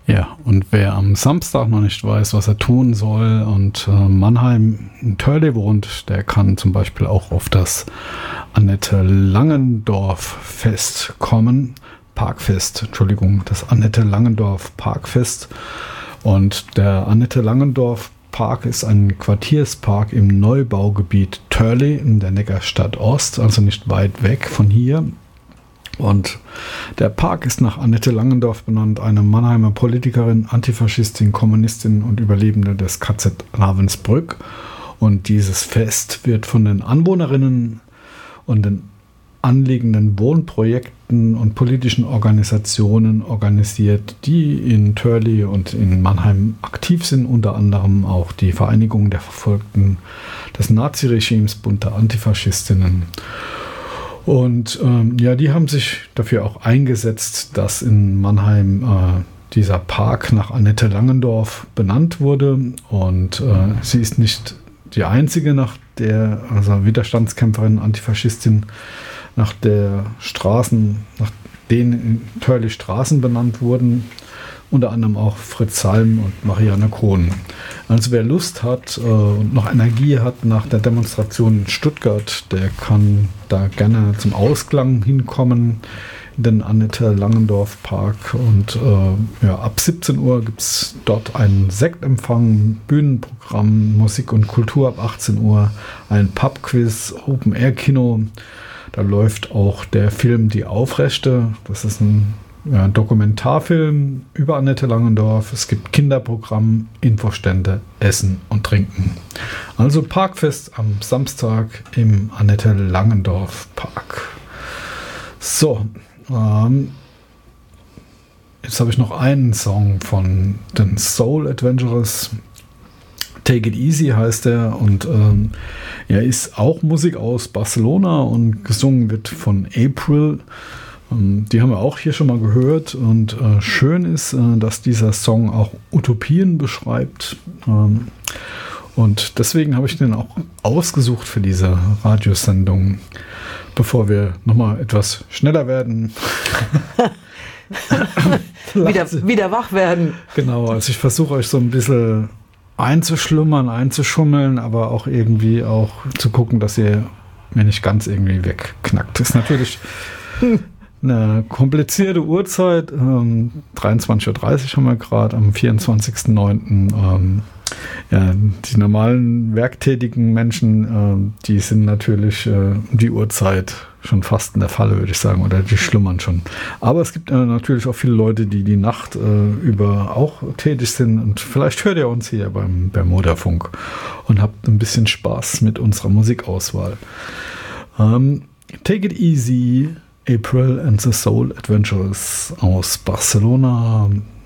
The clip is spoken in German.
Ja, und wer am Samstag noch nicht weiß, was er tun soll und Mannheim in Törle wohnt, der kann zum Beispiel auch auf das Annette Langendorf Fest kommen. Parkfest, Entschuldigung, das Annette Langendorf Parkfest. Und der Annette Langendorf Park ist ein Quartierspark im Neubaugebiet Törle in der Neckarstadt Ost, also nicht weit weg von hier. Und der Park ist nach Annette Langendorf benannt, eine Mannheimer Politikerin, Antifaschistin, Kommunistin und Überlebende des KZ Ravensbrück. Und dieses Fest wird von den Anwohnerinnen und den anliegenden Wohnprojekten und politischen Organisationen organisiert, die in Törle und in Mannheim aktiv sind, unter anderem auch die Vereinigung der Verfolgten des Naziregimes, Bund der Antifaschistinnen. Und die haben sich dafür auch eingesetzt, dass in Mannheim dieser Park nach Annette Langendorf benannt wurde. Und sie ist nicht die einzige Widerstandskämpferin, Antifaschistin, nach denen in Törle Straßen benannt wurden. Unter anderem auch Fritz Salm und Marianne Kohn. Also wer Lust hat und noch Energie hat nach der Demonstration in Stuttgart, der kann da gerne zum Ausklang hinkommen in den Annette Langendorf Park. Und ab 17 Uhr gibt es dort einen Sektempfang, Bühnenprogramm, Musik und Kultur ab 18 Uhr, ein Pubquiz, Open-Air-Kino. Da läuft auch der Film Die Aufrechte. Das ist ein Dokumentarfilm über Annette Langendorf. Es gibt Kinderprogramm, Infostände, Essen und Trinken. Also Parkfest am Samstag im Annette Langendorf Park. So, jetzt habe ich noch einen Song von den Soul Adventurers. Take It Easy heißt er und ist auch Musik aus Barcelona und gesungen wird von April. Die haben wir auch hier schon mal gehört und schön ist, dass dieser Song auch Utopien beschreibt und deswegen habe ich den auch ausgesucht für diese Radiosendung, bevor wir nochmal etwas schneller werden. wieder wach werden. Genau, also ich versuche euch so ein bisschen einzuschlummern, einzuschummeln, aber auch irgendwie auch zu gucken, dass ihr mir nicht ganz irgendwie wegknackt. Das ist natürlich eine komplizierte Uhrzeit. 23:30 Uhr haben wir gerade am 24.09. Die normalen werktätigen Menschen, die sind natürlich die Uhrzeit schon fast in der Falle, würde ich sagen, oder die schlummern schon. Aber es gibt natürlich auch viele Leute, die die Nacht über auch tätig sind und vielleicht hört ihr uns hier beim Bermuda-Funk und habt ein bisschen Spaß mit unserer Musikauswahl. Take It Easy, April and the Soul Adventures aus Barcelona.